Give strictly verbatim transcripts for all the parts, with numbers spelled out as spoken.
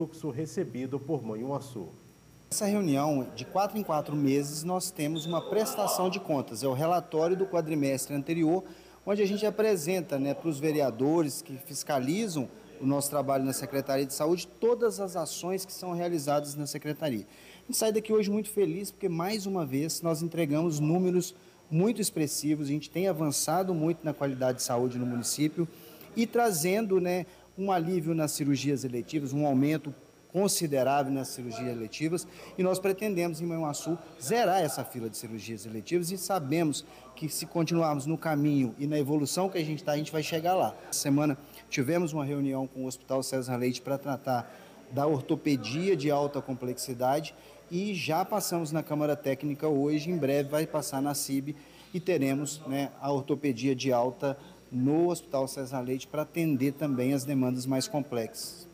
fluxo recebido por Manhuaçu. Essa reunião, de quatro em quatro meses, nós temos uma prestação de contas, é o relatório do quadrimestre anterior, onde a gente apresenta, né, para os vereadores que fiscalizam o nosso trabalho na Secretaria de Saúde, todas as ações que são realizadas na Secretaria. A gente sai daqui hoje muito feliz, porque mais uma vez nós entregamos números muito expressivos, a gente tem avançado muito na qualidade de saúde no município e trazendo, né, um alívio nas cirurgias eletivas, um aumento considerável nas cirurgias eletivas, e nós pretendemos em Manhuaçu zerar essa fila de cirurgias eletivas e sabemos que se continuarmos no caminho e na evolução que a gente está, a gente vai chegar lá. Essa semana tivemos uma reunião com o Hospital César Leite para tratar da ortopedia de alta complexidade e já passamos na Câmara Técnica hoje, em breve vai passar na C I B e teremos, né, a ortopedia de alta no Hospital César Leite para atender também as demandas mais complexas.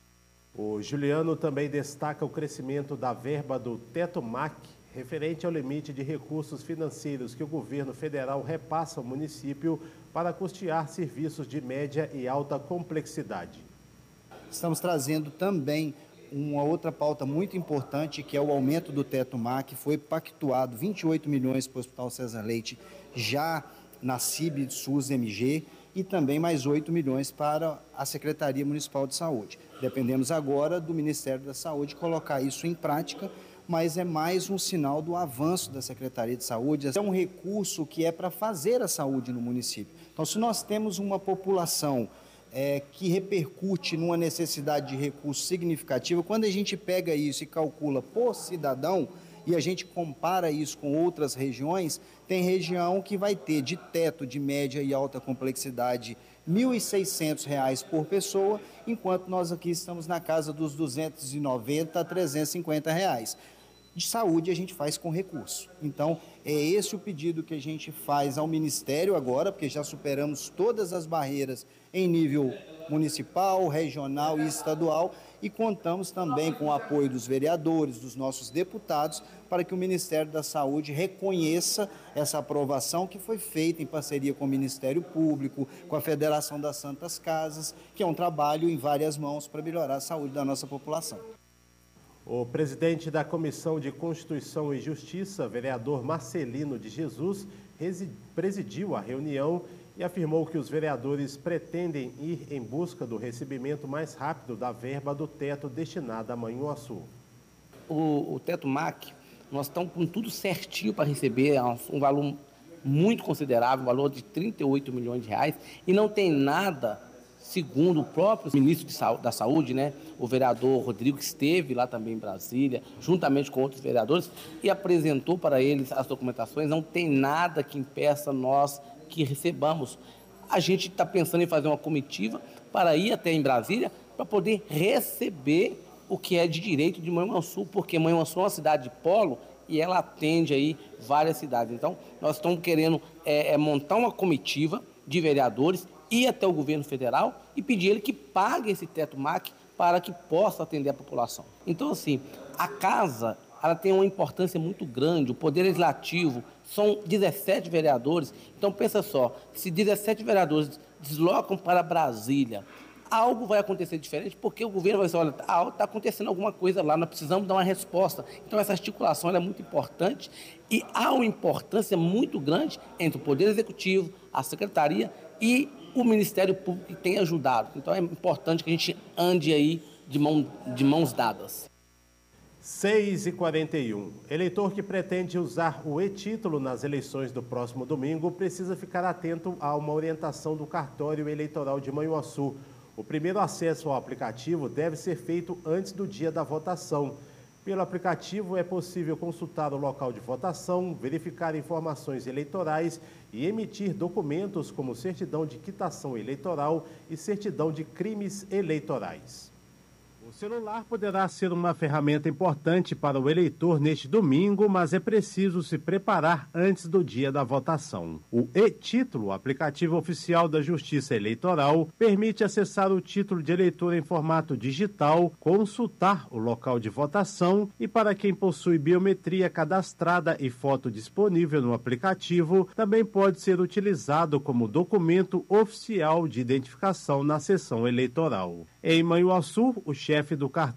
O Juliano também destaca o crescimento da verba do Teto M A C, referente ao limite de recursos financeiros que o governo federal repassa ao município para custear serviços de média e alta complexidade. Estamos trazendo também uma outra pauta muito importante, que é o aumento do Teto M A C, que foi pactuado vinte e oito milhões para o Hospital César Leite, já na C I B SUS M G, e também mais oito milhões para a Secretaria Municipal de Saúde. Dependemos agora do Ministério da Saúde colocar isso em prática, mas é mais um sinal do avanço da Secretaria de Saúde. É um recurso que é para fazer a saúde no município. Então, se nós temos uma população é, que repercute numa necessidade de recurso significativa, quando a gente pega isso e calcula por cidadão, e a gente compara isso com outras regiões, tem região que vai ter de teto de média e alta complexidade mil e seiscentos reais por pessoa, enquanto nós aqui estamos na casa dos duzentos e noventa a trezentos e cinquenta reais. De saúde a gente faz com recurso. Então, é esse o pedido que a gente faz ao Ministério agora, porque já superamos todas as barreiras em nível municipal, regional e estadual, e contamos também com o apoio dos vereadores, dos nossos deputados, para que o Ministério da Saúde reconheça essa aprovação que foi feita em parceria com o Ministério Público, com a Federação das Santas Casas, que é um trabalho em várias mãos para melhorar a saúde da nossa população. O presidente da Comissão de Constituição e Justiça, vereador Marcelino de Jesus, presidiu a reunião e afirmou que os vereadores pretendem ir em busca do recebimento mais rápido da verba do teto destinada a Manhuaçu. O, o teto M A C, nós estamos com tudo certinho para receber, é um valor muito considerável, um valor de trinta e oito milhões de reais, e não tem nada, segundo o próprio ministro de Saúde, da Saúde, né, o vereador Rodrigo, que esteve lá também em Brasília, juntamente com outros vereadores, e apresentou para eles as documentações, não tem nada que impeça nós que recebamos. A gente está pensando em fazer uma comitiva para ir até em Brasília, para poder receber o que é de direito de Manhuaçu, porque Manhuaçu é uma cidade de polo e ela atende aí várias cidades. Então, nós estamos querendo é, é, montar uma comitiva de vereadores, ir até o governo federal e pedir ele que pague esse teto M A C para que possa atender a população. Então, assim, a casa, ela tem uma importância muito grande, o Poder Legislativo, são dezessete vereadores, então pensa só, se dezessete vereadores deslocam para Brasília, algo vai acontecer diferente, porque o governo vai dizer, olha, está acontecendo alguma coisa lá, nós precisamos dar uma resposta. Então essa articulação ela é muito importante e há uma importância muito grande entre o Poder Executivo, a Secretaria e o Ministério Público, que tem ajudado. Então é importante que a gente ande aí de, mão, de mãos dadas. seis e quarenta e um. Eleitor que pretende usar o e-título nas eleições do próximo domingo precisa ficar atento a uma orientação do cartório eleitoral de Manhuaçu. O primeiro acesso ao aplicativo deve ser feito antes do dia da votação. Pelo aplicativo é possível consultar o local de votação, verificar informações eleitorais e emitir documentos como certidão de quitação eleitoral e certidão de crimes eleitorais. O celular poderá ser uma ferramenta importante para o eleitor neste domingo, mas é preciso se preparar antes do dia da votação. O e-título, aplicativo oficial da Justiça Eleitoral, permite acessar o título de eleitor em formato digital, consultar o local de votação e, para quem possui biometria cadastrada e foto disponível no aplicativo, também pode ser utilizado como documento oficial de identificação na sessão eleitoral. Em Manhuaçu, o chefe F do cartão.